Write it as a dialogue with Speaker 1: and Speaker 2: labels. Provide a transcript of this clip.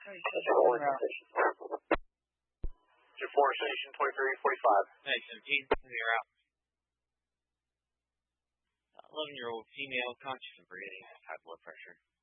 Speaker 1: 4 station 2345.
Speaker 2: Hey, 17, you're out. 11-year-old female conscious of breathing, high blood pressure.